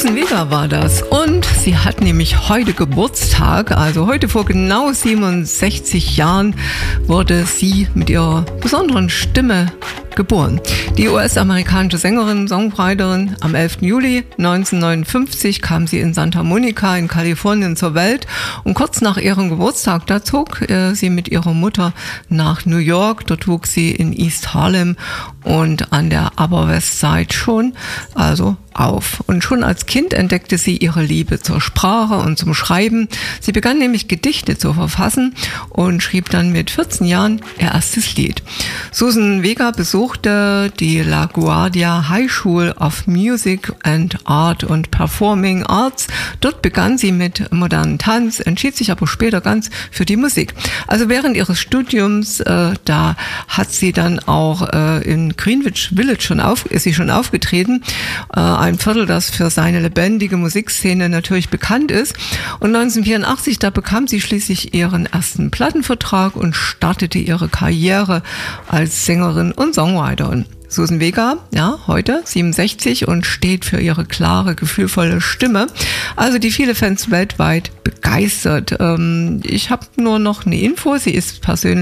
Suzanne Vega war das und sie hat nämlich heute Geburtstag, also heute vor genau 67 Jahren wurde sie mit ihrer besonderen Stimme geboren. Die US-amerikanische Sängerin, Songwriterin, am 11. Juli 1959 kam sie in Santa Monica in Kalifornien zur Welt und kurz nach ihrem Geburtstag, da zog sie mit ihrer Mutter nach New York. Dort wuchs sie in East Harlem und an der Upper West Side schon, also auf. Und schon als Kind entdeckte sie ihre Liebe zur Sprache und zum Schreiben. Sie begann nämlich Gedichte zu verfassen und schrieb dann mit 14 Jahren ihr erstes Lied. Suzanne Vega besuchte die LaGuardia High School of Music and Art und Performing Arts. Dort begann sie mit modernen Tanz, entschied sich aber später ganz für die Musik. Also während ihres Studiums, da hat sie dann auch in Greenwich Village ist sie schon aufgetreten. Ein Viertel, das für seine lebendige Musikszene natürlich bekannt ist. Und 1984, da bekam sie schließlich ihren ersten Plattenvertrag und startete ihre Karriere als Sängerin und Songwriterin. Suzanne Vega, ja, heute 67 und steht für ihre klare, gefühlvolle Stimme, also die viele Fans weltweit begeistert. Ich habe nur noch eine Info, sie ist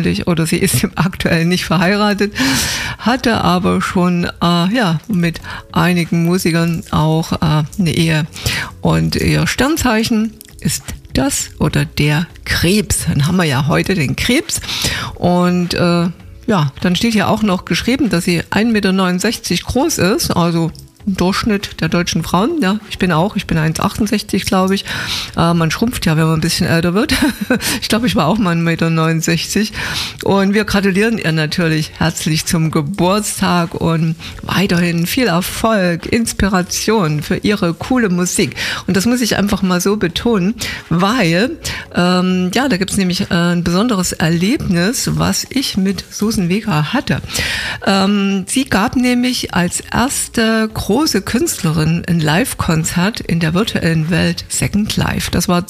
aktuell nicht verheiratet, hatte aber schon mit einigen Musikern auch eine Ehe und ihr Sternzeichen ist das oder der Krebs. Dann haben wir ja heute den Krebs und dann steht hier auch noch geschrieben, dass sie 1,69 Meter groß ist, also im Durchschnitt der deutschen Frauen. Ja, ich bin 1,68 glaube ich. Man schrumpft ja, wenn man ein bisschen älter wird. Ich glaube, ich war auch mal 1,69 Meter. Und wir gratulieren ihr natürlich herzlich zum Geburtstag und weiterhin viel Erfolg, Inspiration für ihre coole Musik. Und das muss ich einfach mal so betonen, weil da gibt es nämlich ein besonderes Erlebnis, was ich mit Suzanne Vega hatte. Sie gab nämlich als erste große Künstlerin ein Live-Konzert in der virtuellen Welt Second Life. Das war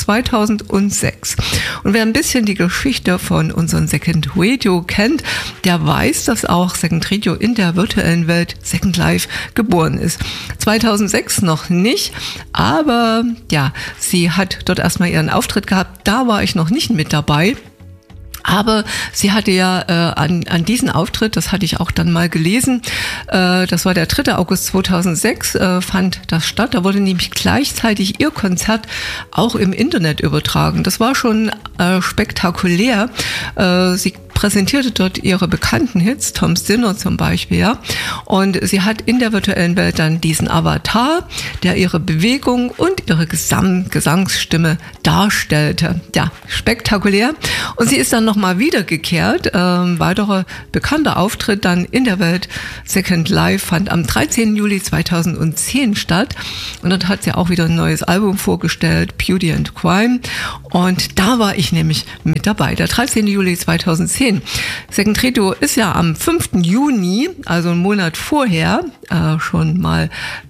2006. Und wer ein bisschen die Geschichte von unserem Second Radio kennt, der weiß, dass auch Second Radio in der virtuellen Welt Second Life geboren ist. 2006 noch nicht, aber ja, sie hat dort erstmal ihren Auftritt gehabt. Da war ich noch nicht mit dabei. Aber sie hatte ja an diesen Auftritt, das hatte ich auch dann mal gelesen, das war der 3. August 2006, fand das statt. Da wurde nämlich gleichzeitig ihr Konzert auch im Internet übertragen. Das war schon spektakulär. Sie präsentierte dort ihre bekannten Hits, Tom's Dinner zum Beispiel, ja. Und sie hat in der virtuellen Welt dann diesen Avatar, der ihre Bewegung und ihre Gesangsstimme darstellte. Ja, spektakulär. Und sie ist dann nochmal wiedergekehrt. Weiterer bekannter Auftritt dann in der Welt Second Life fand am 13. Juli 2010 statt. Und dort hat sie auch wieder ein neues Album vorgestellt, Beauty and Crime. Und da war ich nämlich mit dabei. Der 13. Juli 2010. Second Radio ist ja am 5. Juni, also einen Monat vorher, schon mal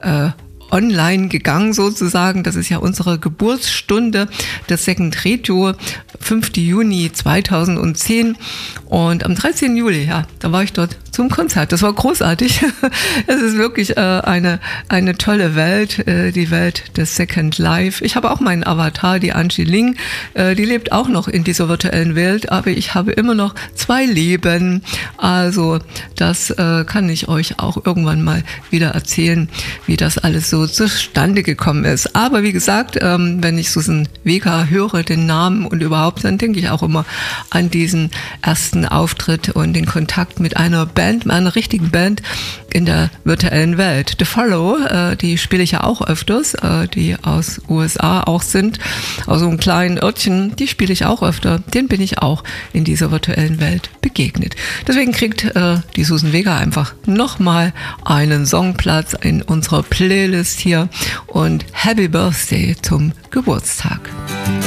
online gegangen sozusagen. Das ist ja unsere Geburtsstunde des Second Radio, 5. Juni 2010. Und am 13. Juli, ja, da war ich dort zum Konzert. Das war großartig. Es ist wirklich eine tolle Welt, die Welt des Second Life. Ich habe auch meinen Avatar, die Angie Ling, die lebt auch noch in dieser virtuellen Welt, aber ich habe immer noch 2 Leben. Also das kann ich euch auch irgendwann mal wieder erzählen, wie das alles so zustande gekommen ist. Aber wie gesagt, wenn ich Suzanne Vega höre, den Namen und überhaupt, dann denke ich auch immer an diesen ersten Auftritt und den Kontakt mit einer Band, einer richtigen Band in der virtuellen Welt. The Follow, die spiele ich ja auch öfters, die aus USA auch sind, aus so einem kleinen Örtchen, die spiele ich auch öfter. Den bin ich auch in dieser virtuellen Welt begegnet. Deswegen kriegt die Suzanne Vega einfach nochmal einen Songplatz in unserer Playlist hier und Happy Birthday zum Geburtstag.